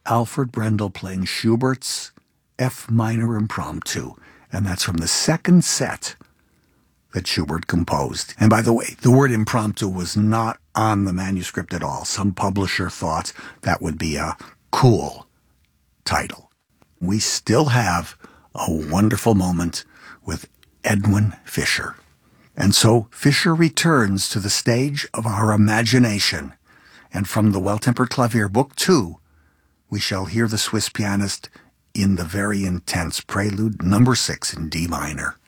Alfred Brendel playing Schubert's F minor impromptu, and that's from the second set that Schubert composed. And by the way, the word impromptu was not on the manuscript at all. Some publisher thought that would be a cool title. We still have a wonderful moment with Edwin Fischer. And so Fischer returns to the stage of our imagination. And from the Well-Tempered Clavier, Book 2, we shall hear the Swiss pianist in the very intense Prelude number 6 in D minor.